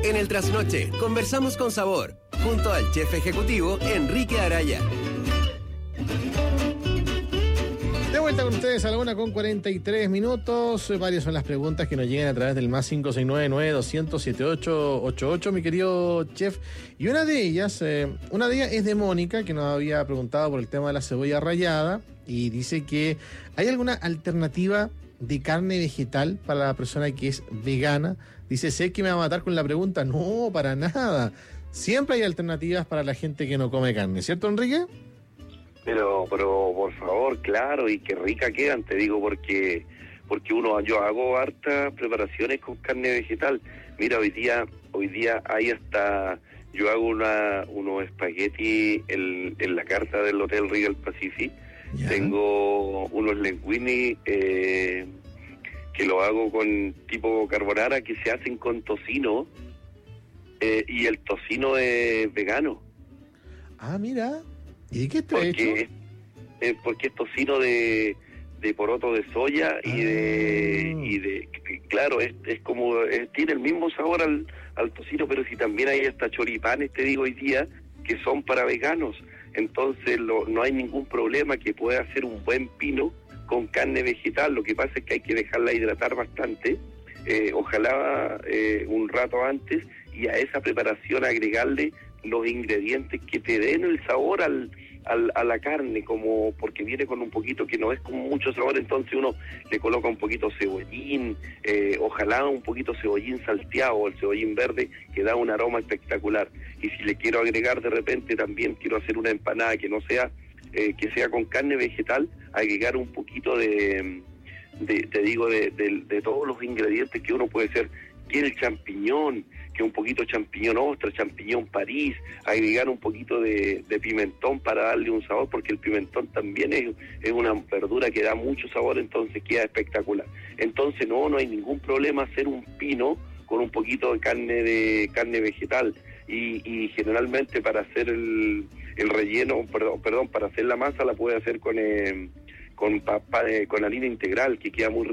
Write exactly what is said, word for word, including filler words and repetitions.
En el Trasnoche, conversamos con sabor, junto al chef ejecutivo Enrique Araya. De vuelta con ustedes a la una con cuarenta y tres minutos. Varias son las preguntas que nos llegan a través del más cinco seis nueve nueve dos cero cero siete ocho ocho ocho, mi querido chef. Y una de ellas, eh, una de ellas es de Mónica, que nos había preguntado por el tema de la cebolla rallada y dice que ¿hay alguna alternativa de carne vegetal para la persona que es vegana? Dice, sé que me va a matar con la pregunta. No, para nada. Siempre hay alternativas para la gente que no come carne, ¿cierto, Enrique? Pero, pero por favor, claro, y qué rica quedan, te digo, porque porque uno yo hago hartas preparaciones con carne vegetal. Mira, hoy día hoy día hay hasta, yo hago una unos espaguetis en, en la carta del Hotel Regal Pacific. Ya. Tengo unos linguini eh, que lo hago con tipo carbonara, que se hacen con tocino, eh, y el tocino es vegano. Ah, mira. ¿Y de qué está porque, hecho? Eh, porque es tocino de, de poroto de soya y ah. de y de claro, es, es como es, tiene el mismo sabor al, al tocino, pero si también hay hasta choripanes, te digo hoy día, que son para veganos. Entonces lo, no hay ningún problema que pueda hacer un buen pino con carne vegetal. Lo que pasa es que hay que dejarla hidratar bastante, eh, ojalá eh, un rato antes, y a esa preparación agregarle los ingredientes que te den el sabor al, al a la carne, como porque viene con un poquito que no es con mucho sabor, entonces uno le coloca un poquito cebollín, eh, ojalá un poquito cebollín salteado, el cebollín verde, que da un aroma espectacular. Y si le quiero agregar de repente también, quiero hacer una empanada que no sea, eh, que sea con carne vegetal, agregar un poquito de, de te digo, de, de, de todos los ingredientes que uno puede hacer, que el champiñón, que un poquito champiñón ostra, champiñón París, agregar un poquito de, de pimentón para darle un sabor, porque el pimentón también es, es una verdura que da mucho sabor, entonces queda espectacular. Entonces no, no hay ningún problema hacer un pino con un poquito de carne de carne vegetal, y, y generalmente para hacer el, el relleno, perdón, perdón, para hacer la masa la puede hacer con eh, con, papa, eh, con harina integral, que queda muy